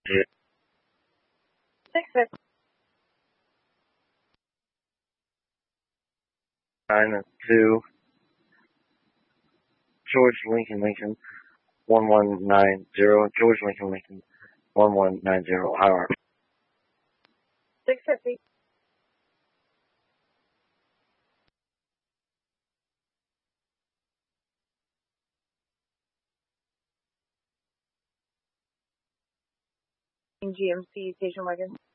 650. 9-2. George Lincoln 1190. George Lincoln 1190. High 650. GMC Station Wagon.